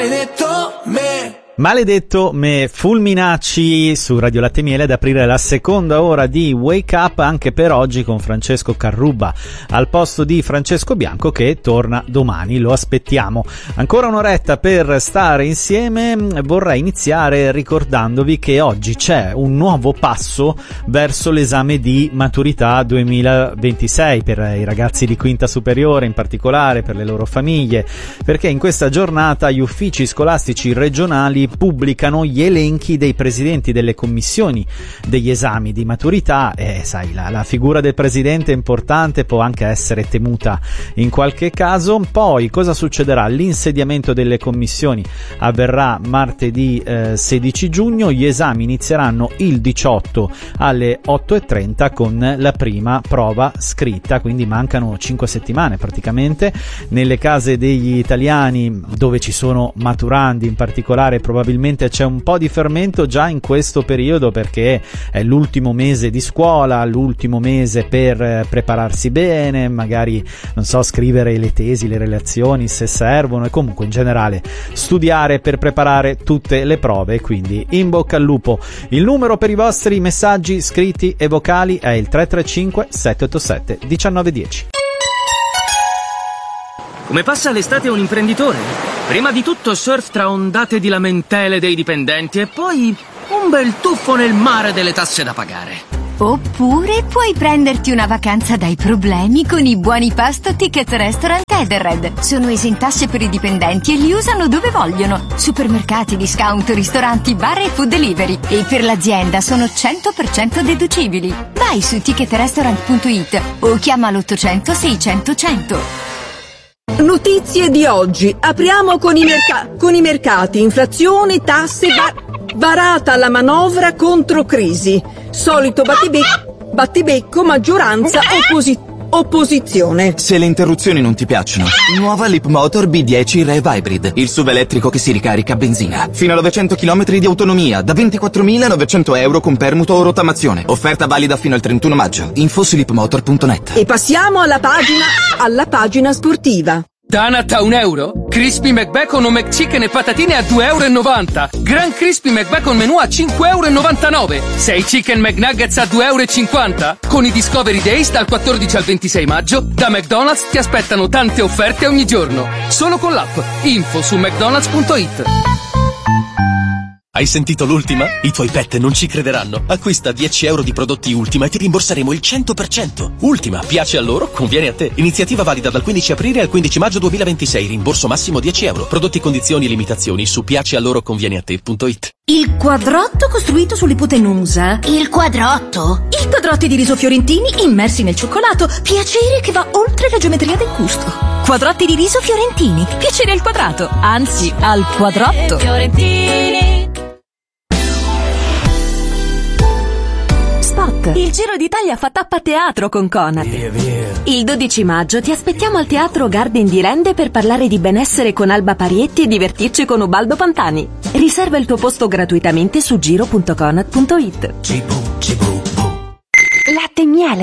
Maledetto me. Maledetto me, Fulminacci su Radio Latte Miele ad aprire la seconda ora di Wake Up anche per oggi con Francesco Carrubba al posto di Francesco Bianco che torna domani, lo aspettiamo. Ancora un'oretta per stare insieme. Vorrei iniziare ricordandovi che oggi c'è un nuovo passo verso l'esame di maturità 2026 per i ragazzi di quinta superiore, in particolare per le loro famiglie, perché in questa giornata gli uffici scolastici regionali pubblicano gli elenchi dei presidenti delle commissioni degli esami di maturità e sai, la figura del presidente è importante, può anche essere temuta in qualche caso. Poi cosa succederà? L'insediamento delle commissioni avverrà martedì 16 giugno, gli esami inizieranno il 18 alle 8:30 con la prima prova scritta, quindi mancano 5 settimane praticamente. Nelle case degli italiani dove ci sono maturandi in particolare probabilmente c'è un po' di fermento già in questo periodo perché è l'ultimo mese di scuola, l'ultimo mese per prepararsi bene, magari non so, scrivere le tesi, le relazioni se servono e comunque in generale studiare per preparare tutte le prove, quindi in bocca al lupo. Il numero per i vostri messaggi scritti e vocali è il 335 787 1910. Come passa l'estate un imprenditore? Prima di tutto surf tra ondate di lamentele dei dipendenti e poi un bel tuffo nel mare delle tasse da pagare. Oppure puoi prenderti una vacanza dai problemi con i buoni pasto Ticket Restaurant Edenred. Sono esentasse per i dipendenti e li usano dove vogliono. Supermercati, discount, ristoranti, bar e food delivery. E per l'azienda sono 100% deducibili. Vai su ticketrestaurant.it o chiama l'800 600 100. Notizie di oggi. Apriamo con i mercati. Inflazione, tasse, varata la manovra contro crisi. Solito battibecco, maggioranza, opposizione. Se le interruzioni non ti piacciono, nuova Leapmotor B10 Rev Hybrid, il SUV elettrico che si ricarica a benzina. Fino a 900 km di autonomia, da 24.900 euro con permuto o rottamazione. Offerta valida fino al 31 maggio. Info su leapmotor.net. E passiamo alla pagina sportiva. Donut a €1? Crispy McBacon o McChicken e patatine a €2,90. Gran Crispy McBacon menù a €5,99. 6 Chicken McNuggets a €2,50. Con i Discovery Days dal 14 al 26 maggio, da McDonald's ti aspettano tante offerte ogni giorno. Solo con l'app. Info su mcdonalds.it. Hai sentito l'ultima? I tuoi pet non ci crederanno. Acquista 10 euro di prodotti Ultima e ti rimborseremo il 100%. Ultima, piace a loro, conviene a te. Iniziativa valida dal 15 aprile al 15 maggio 2026. Rimborso massimo 10 euro. Prodotti, condizioni e limitazioni su piacealloroconvieneate.it. Il quadrotto costruito sull'ipotenusa. Il quadrotto? I quadrotti di riso fiorentini immersi nel cioccolato. Piacere che va oltre la geometria del gusto. Quadrotti di riso fiorentini. Piacere al quadrato. Anzi, al quadrotto. Fiorentini. Il Giro d'Italia fa tappa teatro con Conad. Il 12 maggio ti aspettiamo al Teatro Garden di Rende per parlare di benessere con Alba Parietti e divertirci con Ubaldo Pantani. Riserva il tuo posto gratuitamente su giro.conad.it. Latte Miele.